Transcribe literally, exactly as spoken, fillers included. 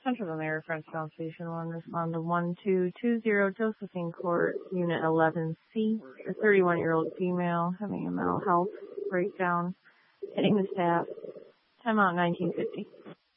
Central America French Ground Station one, respond to one two two zero Josephine Court, Unit eleven C, a thirty-one-year-old female having a mental health breakdown, hitting the staff. Time out nineteen fifty.